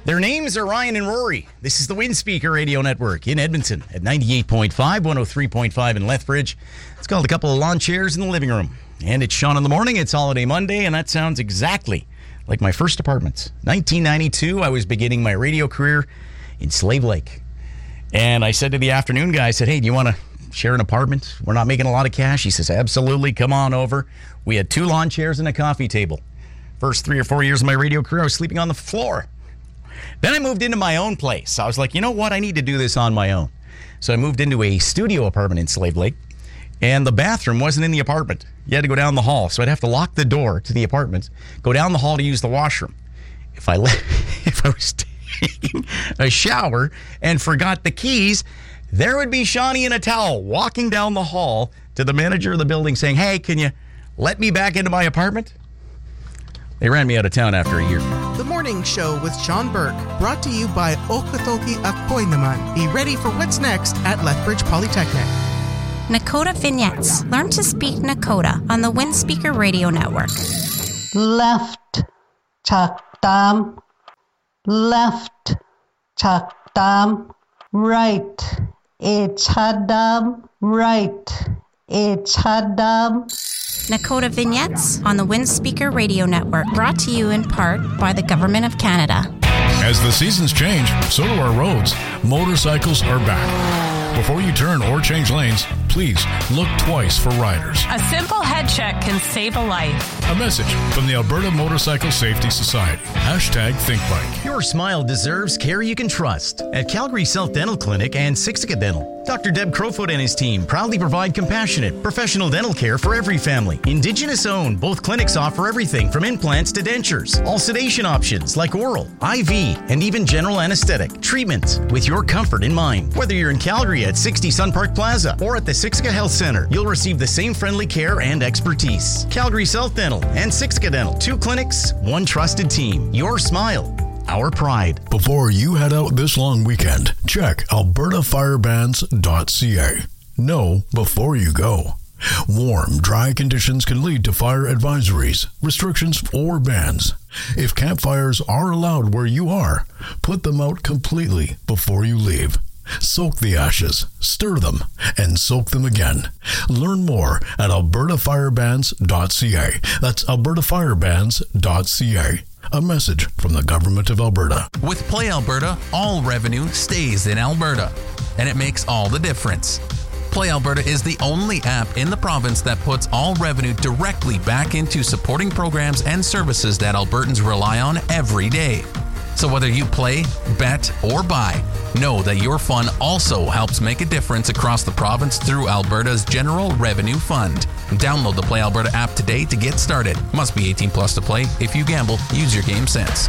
Their names are Ryan and Rory. This is the Windspeaker Radio Network in Edmonton at 98.5, 103.5 in Lethbridge. It's called A Couple of Lawn Chairs in the Living Room. And it's Sean in the Morning. It's Holiday Monday, and that sounds exactly like my first apartment. 1992, I was beginning my radio career in Slave Lake. And I said to the afternoon guy, I said, hey, do you want to share an apartment? We're not making a lot of cash. He says, absolutely, come on over. We had 2 lawn chairs and a coffee table. First 3 or 4 years of my radio career, I was sleeping on the floor. Then I moved into my own place. I was like, you know what? I need to do this on my own. So I moved into a studio apartment in Slave Lake, and the bathroom wasn't in the apartment. You had to go down the hall. So I'd have to lock the door to the apartment, go down the hall to use the washroom. If I was taking a shower and forgot the keys, there would be Shawnee in a towel walking down the hall to the manager of the building saying, hey, can you let me back into my apartment? They ran me out of town after a year. The Morning Show with Sean Burke, brought to you by Okotoki Akoy Naman. Be ready for what's next at Lethbridge Polytechnic. Nakota Vignettes. Learn to speak Nakota on the Windspeaker Radio Network. Left, chakdam. Left, chakdam. Right, ichadam. Right, ichadam. Nakota Vignettes on the Windspeaker Radio Network, brought to you in part by the Government of Canada. As the seasons change, so do our roads. Motorcycles are back. Before you turn or change lanes, please look twice for riders. A simple head check can save a life. A message from the Alberta Motorcycle Safety Society. #ThinkBike. Your smile deserves care you can trust. At Calgary Self Dental Clinic and Siksika Dental, Dr. Deb Crowfoot and his team proudly provide compassionate, professional dental care for every family. Indigenous owned, both clinics offer everything from implants to dentures. All sedation options like oral, IV, and even general anesthetic. Treatment with your comfort in mind. Whether you're in Calgary at 60 Sun Park Plaza or at the Siksika Health Center, you'll receive the same friendly care and expertise. Calgary Self Dental and Siksika Dental. 2 clinics, 1 trusted team. Your smile, our pride. Before you head out this long weekend, check albertafirebans.ca. Know before you go. Warm, dry conditions can lead to fire advisories, restrictions, or bans. If campfires are allowed where you are, put them out completely before you leave. Soak the ashes, stir them, and soak them again. Learn more at albertafirebans.ca. That's albertafirebans.ca. A message from the Government of Alberta. With Play Alberta, all revenue stays in Alberta, and it makes all the difference. Play Alberta is the only app in the province that puts all revenue directly back into supporting programs and services that Albertans rely on every day. So whether you play, bet, or buy, know that your fun also helps make a difference across the province through Alberta's General Revenue Fund. Download the Play Alberta app today to get started. Must be 18 plus to play. If you gamble, use your game sense.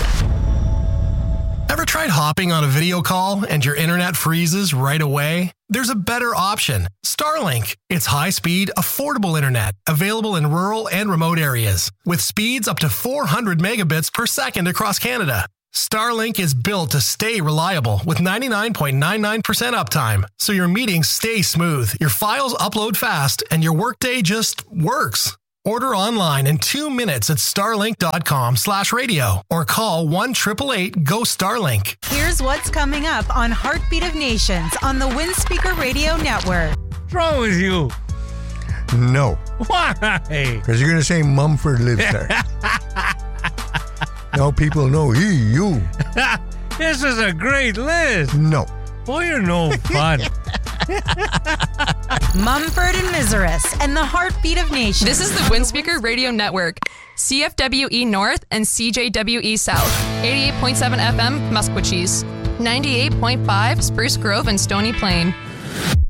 Ever tried hopping on a video call and your internet freezes right away? There's a better option. Starlink. It's high-speed, affordable internet, available in rural and remote areas, with speeds up to 400 megabits per second across Canada. Starlink is built to stay reliable with 99.99% uptime, so your meetings stay smooth, your files upload fast, and your workday just works. Order online in 2 minutes at starlink.com/radio or call 1-888-GO-STARLINK. Here's what's coming up on Heartbeat of Nations on the Windspeaker Radio Network. What's wrong with you? No. Why? Because you're going to say Mumford lives there. Now people know you. This is a great list. No. Boy, you're no fun. Mumford and Miseris and the Heartbeat of Nations. This is the Windspeaker Radio Network. CFWE North and CJWE South. 88.7 FM, Musquechies. 98.5, Spruce Grove and Stony Plain.